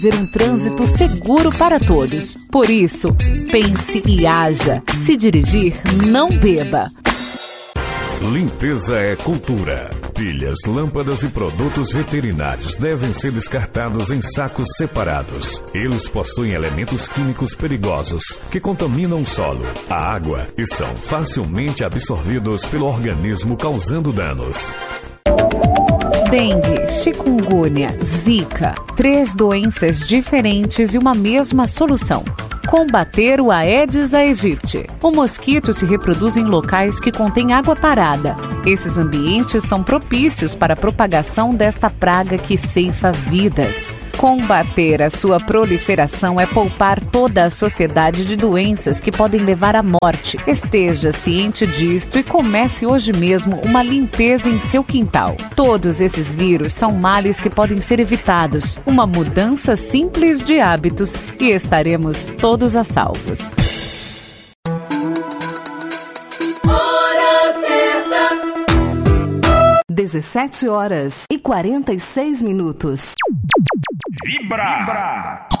Fazer um trânsito seguro para todos. Por isso, pense e haja. Se dirigir, não beba. Limpeza é cultura. Pilhas, lâmpadas e produtos veterinários devem ser descartados em sacos separados. Eles possuem elementos químicos perigosos que contaminam o solo, a água e são facilmente absorvidos pelo organismo, causando danos. Dengue, chikungunya, zika, 3 doenças diferentes e uma mesma solução. Combater o Aedes aegypti. O mosquito se reproduz em locais que contêm água parada. Esses ambientes são propícios para a propagação desta praga que ceifa vidas. Combater a sua proliferação é poupar toda a sociedade de doenças que podem levar à morte. Esteja ciente disto e comece hoje mesmo uma limpeza em seu quintal. Todos esses vírus são males que podem ser evitados. Uma mudança simples de hábitos e estaremos todos a salvos. 17h46. Vibra!